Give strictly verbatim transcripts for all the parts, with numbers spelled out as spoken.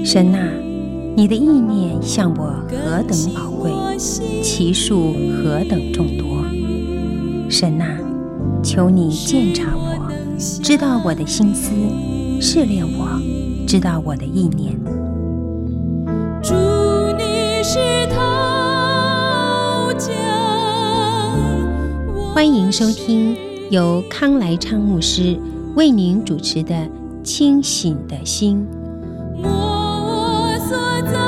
神啊，你的意念向我何等宝贵，其数何等众多。神啊，求你鉴察我，知道我的心思，试炼我，知道我的意念。 主，你是陶匠。 欢迎收听由康来昌牧师为您主持的《清醒的心》。 我所造，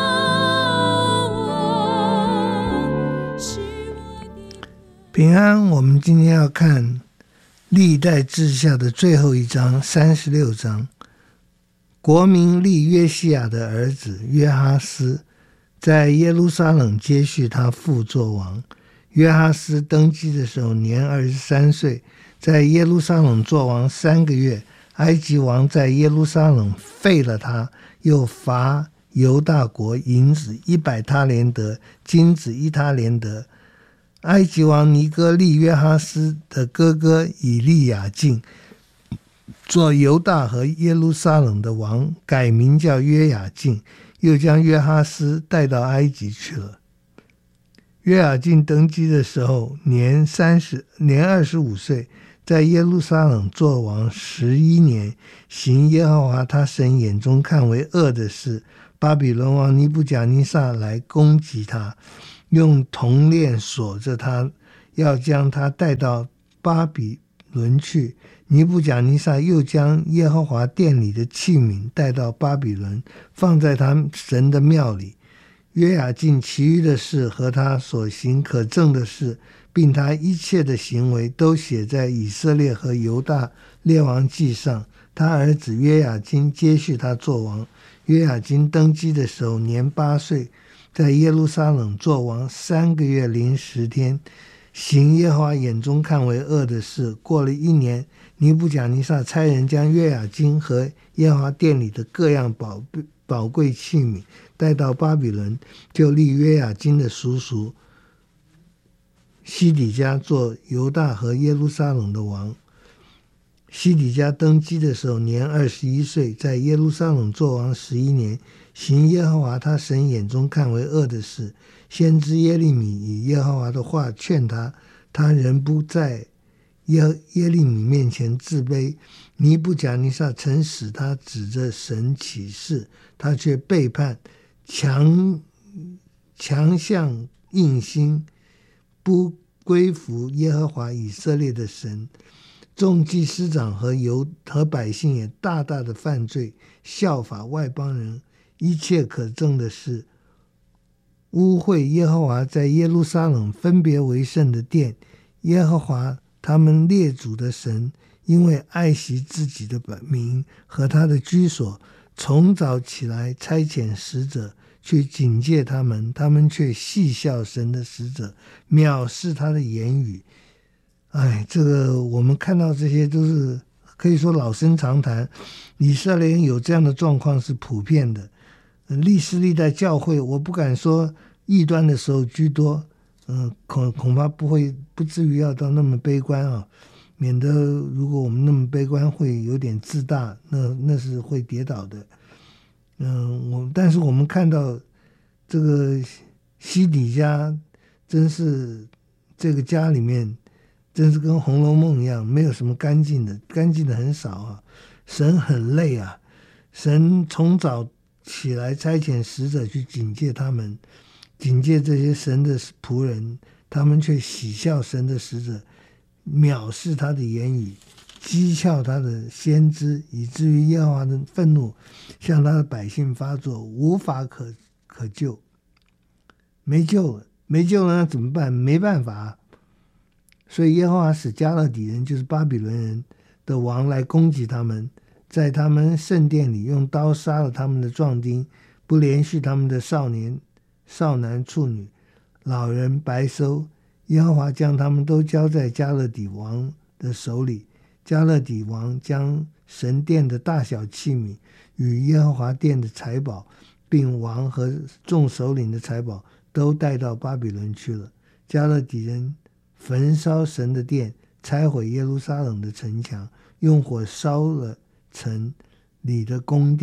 我是我的平安，我们今天要看历代志下的最后一章三十六章。国民立约西亚的儿子约哈斯在耶路撒冷接续他父作王。约哈斯登基的时候年二十三岁，在耶路撒冷作王三个月。埃及王在耶路撒冷废了他，又罚犹大国银子一百他连德，金子一他连德。埃及王尼哥立约哈斯的哥哥以利亚敬做犹大和耶路撒冷的王，改名叫约雅敬，又将约哈斯带到埃及去了。约雅敬登基的时候年三十年二十五岁，在耶路撒冷作王十一年，行耶和华他神眼中看为恶的事。巴比伦王尼布甲尼撒来攻击他，用铜链锁着他，要将他带到巴比伦去。尼布甲尼撒又将耶和华殿里的器皿带到巴比伦，放在他神的庙里。约雅敬其余的事和他所行可证的事，并他一切的行为，都写在以色列和犹大列王记上。他儿子约雅金接续他作王。约雅金登基的时候年八岁，在耶路撒冷作王三个月零十天，行耶和华眼中看为恶的事。过了一年，尼布甲尼撒差人将约雅金和耶和华殿里的各样宝宝贵器皿带到巴比伦，就立约雅金的叔叔西底家做犹大和耶路撒冷的王。西底家登基的时候年二十一岁，在耶路撒冷作王十一年，行耶和华他神眼中看为恶的事。先知耶利米以耶和华的话劝他，他仍不在耶耶利米面前自卑。尼布甲尼撒曾使他指着神起誓，他却背叛，强强向硬心，不归服耶和华以色列的神。众祭司长和犹和百姓也大大的犯罪，效法外邦人，一切可证的事，污秽耶和华在耶路撒冷分别为圣的殿。耶和华他们列祖的神，因为爱惜自己的名和他的居所，从早起来差遣使者去警戒他们，他们却戏笑神的使者，藐视他的言语。哎，这个我们看到这些都是可以说老生常谈，以色列人有这样的状况是普遍的。历世历代教会，我不敢说异端的时候居多，嗯、呃，恐恐怕不会不至于要到那么悲观啊，免得如果我们那么悲观会有点自大，那那是会跌倒的。嗯、呃，我但是我们看到这个西底家，真是这个家里面真是跟《红楼梦》一样，没有什么干净的，干净的很少啊。神很累啊，神从早起来差遣使者去警戒他们，警戒这些神的仆人，他们却喜笑神的使者，藐视他的言语，讥诮他的先知，以至于耶和华的愤怒向他的百姓发作，无法可可救，没救了，没救了，那怎么办？没办法啊。所以耶和华使加勒底人，就是巴比伦人的王来攻击他们，在他们圣殿里用刀杀了他们的壮丁，不连续他们的少年、少男、处女、老人、白叟。耶和华将他们都交在加勒底王的手里。加勒底王将神殿的大小器皿与耶和华殿的财宝，并王和众首领的财宝都带到巴比伦去了。加勒底人焚烧神的殿，拆毁耶路撒冷的城墙，用火烧了城里的宫殿，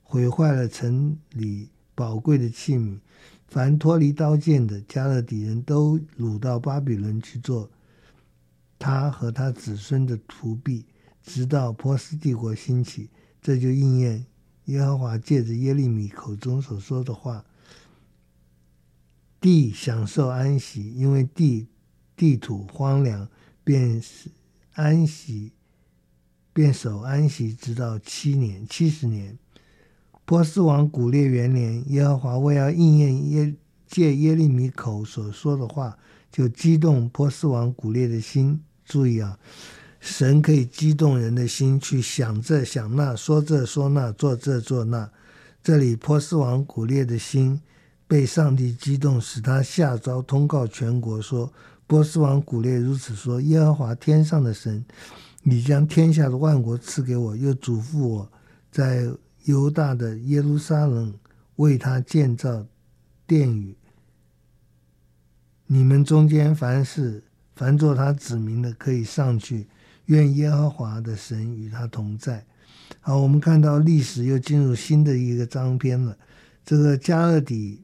毁坏了城里宝贵的器皿。凡脱离刀剑的加勒底人都掳到巴比伦去做他和他子孙的奴婢，直到波斯帝国兴起。这就应验耶和华借着耶利米口中所说的话：地享受安息，因为地地土荒凉，便安息，便守安息，直到七年七十年。波斯王古列元年，耶和华为要应验耶借耶利米口所说的话，就激动波斯王古列的心。注意啊，神可以激动人的心，去想这想那，说这说那，做这做那。这里波斯王古列的心被上帝激动，使他下诏通告全国说：波斯王古列如此说，耶和华天上的神，你将天下的万国赐给我，又嘱咐我在犹大的耶路撒冷为他建造殿宇。你们中间凡是凡做他子民的，可以上去，愿耶和华的神与他同在。好，我们看到历史又进入新的一个章篇了。这个加勒底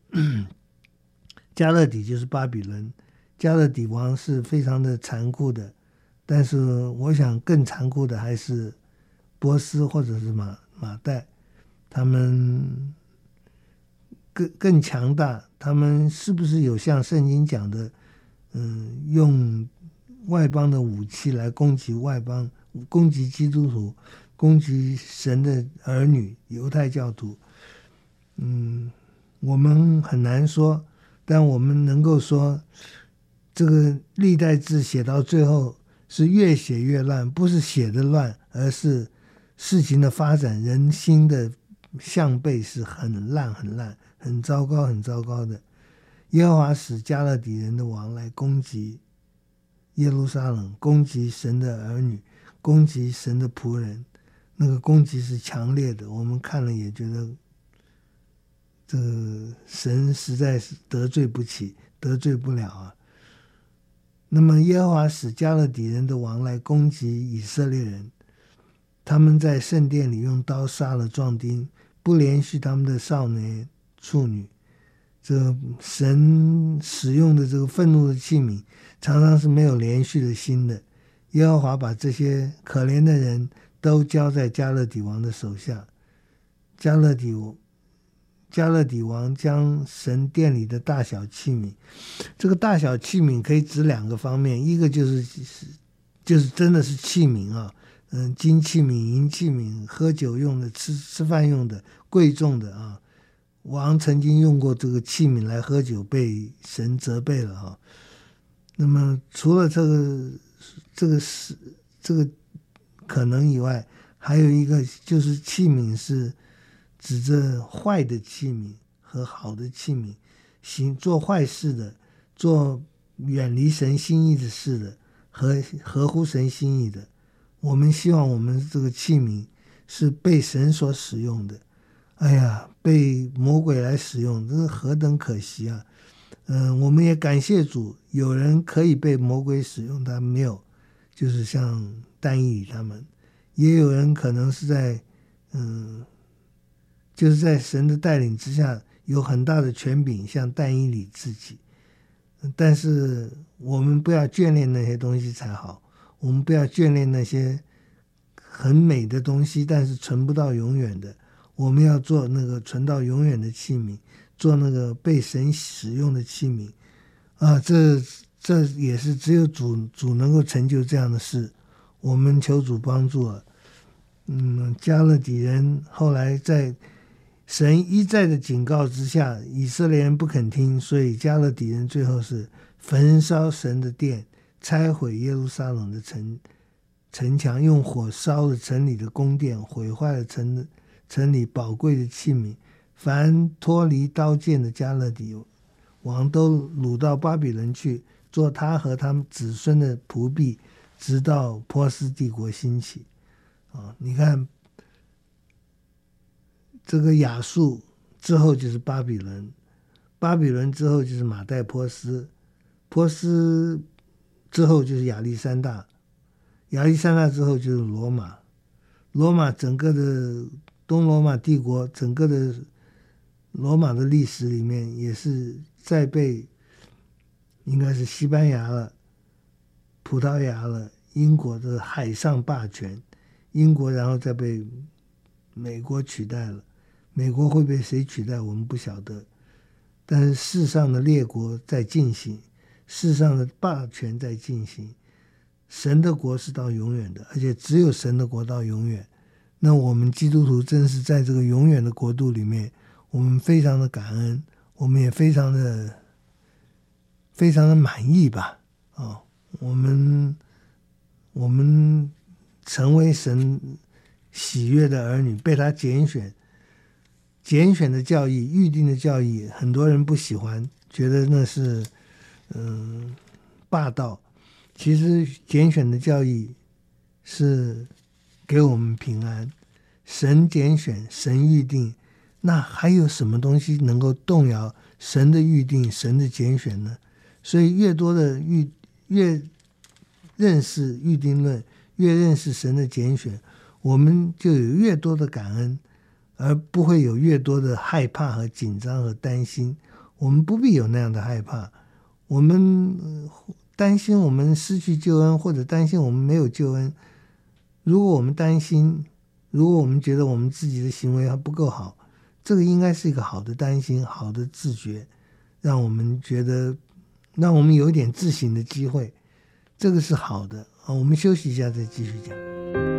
加勒底就是巴比伦，加勒底王是非常的残酷的，但是我想更残酷的还是波斯或者是马马代，他们更更强大。他们是不是有像圣经讲的，嗯，用外邦的武器来攻击外邦，攻击基督徒，攻击神的儿女犹太教徒？嗯，我们很难说，但我们能够说，这个历代志写到最后是越写越乱，不是写的乱，而是事情的发展，人心的向背是很烂很烂，很糟糕很糟糕的。耶和华使加勒底人的王来攻击耶路撒冷，攻击神的儿女，攻击神的仆人。那个攻击是强烈的，我们看了也觉得这个神实在是得罪不起，得罪不了啊。那么耶和华使加勒底人的王来攻击以色列人，他们在圣殿里用刀杀了壮丁，不连续他们的少年处女。这个神使用的这个愤怒的器皿常常是没有连续的心的。耶和华把这些可怜的人都交在加勒底王的手下。加勒底加勒底王将神殿里的大小器皿，这个大小器皿可以指两个方面，一个就是就是真的是器皿啊，嗯，金器皿、银器皿，喝酒用的、吃吃饭用的、贵重的啊。王曾经用过这个器皿来喝酒，被神责备了啊。那么除了这个这个是这个可能以外，还有一个就是器皿是指着坏的器皿和好的器皿，行做坏事的，做远离神心意的事的，和合乎神心意的。我们希望我们这个器皿是被神所使用的。哎呀，被魔鬼来使用，这是何等可惜啊！嗯、呃，我们也感谢主，有人可以被魔鬼使用，他没有，就是像但以理他们，也有人可能是在，嗯，就是在神的带领之下，有很大的权柄，像但以理自己。但是我们不要眷恋那些东西才好，我们不要眷恋那些很美的东西，但是存不到永远的。我们要做那个存到永远的器皿，做那个被神使用的器皿啊！这这也是只有主主能够成就这样的事。我们求主帮助了。嗯，加勒底人后来在神一再的警告之下，以色列人不肯听，所以加勒底人最后是焚烧神的殿，拆毁耶路撒冷的城城墙，用火烧了城里的宫殿，毁坏了城城里宝贵的器皿。凡脱离刀剑的加勒底王都掳到巴比伦去，做他和他们子孙的仆婢，直到波斯帝国兴起。啊，你看这个亚述之后就是巴比伦，巴比伦之后就是马代波斯，波斯之后就是亚历山大，亚历山大之后就是罗马，罗马整个的东罗马帝国整个的罗马的历史里面，也是在被应该是西班牙了、葡萄牙了、英国的海上霸权，英国然后再被美国取代了。美国会被谁取代我们不晓得，但是世上的列国在进行，世上的霸权在进行，神的国是到永远的，而且只有神的国到永远。那我们基督徒真是在这个永远的国度里面，我们非常的感恩，我们也非常的非常的满意吧。哦，我们我们成为神喜悦的儿女，被他拣选。拣选的教义、预定的教义，很多人不喜欢，觉得那是嗯霸道。其实拣选的教义是给我们平安，神拣选，神预定，那还有什么东西能够动摇神的预定、神的拣选呢？所以越多的预越认识预定论，越认识神的拣选，我们就有越多的感恩，而不会有越多的害怕和紧张和担心。我们不必有那样的害怕，我们担心我们失去救恩，或者担心我们没有救恩。如果我们担心，如果我们觉得我们自己的行为还不够好，这个应该是一个好的担心，好的自觉，让我们觉得，让我们有一点自省的机会，这个是好的。好，我们休息一下再继续讲。